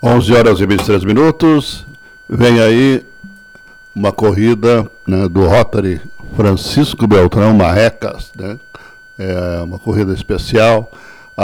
11h23. Vem aí uma corrida, né, do Rotary Francisco Beltrão Marrecas, né? É uma corrida especial.